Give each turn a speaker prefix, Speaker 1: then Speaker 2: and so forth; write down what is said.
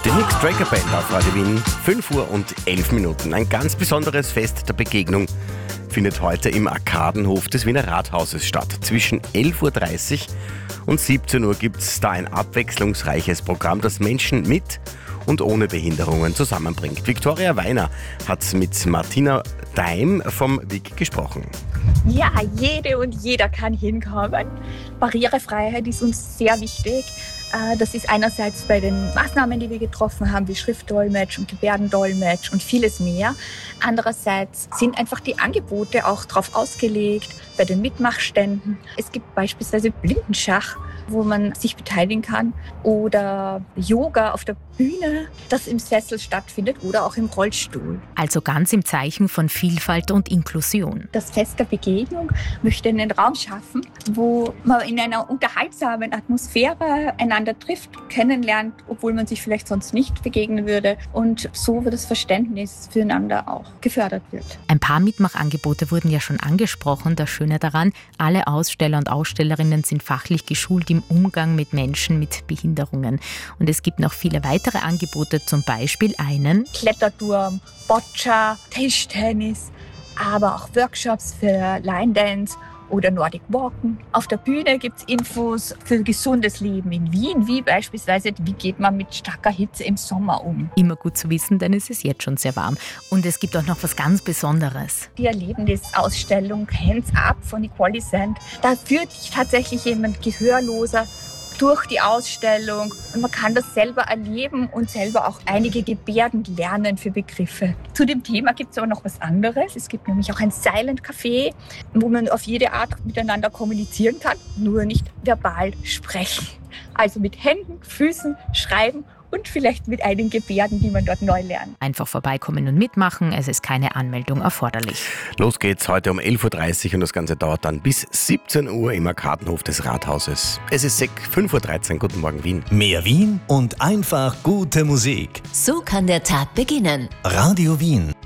Speaker 1: Die Nick Straker Band auf Radio Wien, 5 Uhr und 11 Minuten. Ein ganz besonderes Fest der Begegnung findet heute im Arkadenhof des Wiener Rathauses statt. Zwischen 11.30 Uhr und 17 Uhr gibt es da ein abwechslungsreiches Programm, das Menschen mit und ohne Behinderungen zusammenbringt. Viktoria Weiner hat mit Martina Daim vom WIG gesprochen.
Speaker 2: Ja, jede und jeder kann hinkommen. Barrierefreiheit ist uns sehr wichtig. Das ist einerseits bei den Maßnahmen, die wir getroffen haben, wie Schriftdolmetsch und Gebärdendolmetsch und vieles mehr. Andererseits sind einfach die Angebote auch darauf ausgelegt, bei den Mitmachständen. Es gibt beispielsweise Blindenschach, wo man sich beteiligen kann, oder Yoga auf der Bühne, das im Sessel stattfindet oder auch im Rollstuhl.
Speaker 3: Also ganz im Zeichen von Vielfalt und Inklusion.
Speaker 2: Das Fest der Begegnung möchte einen Raum schaffen, wo man in einer unterhaltsamen Atmosphäre einander trifft, kennenlernt, obwohl man sich vielleicht sonst nicht begegnen würde, und so wird das Verständnis füreinander auch gefördert wird.
Speaker 3: Ein paar Mitmachangebote wurden ja schon angesprochen. Das Schöne daran, alle Aussteller und Ausstellerinnen sind fachlich geschult im Umgang mit Menschen mit Behinderungen. Und es gibt noch viele weitere Angebote, zum Beispiel einen
Speaker 2: Kletterturm, Boccia, Tischtennis, aber auch Workshops für Line Dance oder Nordic Walken. Auf der Bühne gibt es Infos für gesundes Leben in Wien, wie beispielsweise, wie geht man mit starker Hitze im Sommer um.
Speaker 3: Immer gut zu wissen, denn es ist jetzt schon sehr warm. Und es gibt auch noch was ganz Besonderes.
Speaker 2: Die Erlebnisausstellung Hands Up von Nicole Sand. Da führt tatsächlich jemand Gehörloser durch die Ausstellung und man kann das selber erleben und selber auch einige Gebärden lernen für Begriffe. Zu dem Thema gibt es aber noch was anderes. Es gibt nämlich auch ein Silent Café, wo man auf jede Art miteinander kommunizieren kann, nur nicht verbal sprechen. Also mit Händen, Füßen, Schreiben und vielleicht mit einigen Gebärden, die man dort neu lernt.
Speaker 3: Einfach vorbeikommen und mitmachen, es ist keine Anmeldung erforderlich.
Speaker 1: Los geht's heute um 11.30 Uhr und das Ganze dauert dann bis 17 Uhr im Arkadenhof des Rathauses. Es ist 5.13 Uhr, guten Morgen Wien.
Speaker 4: Mehr Wien und einfach gute Musik.
Speaker 5: So kann der Tag beginnen.
Speaker 4: Radio Wien.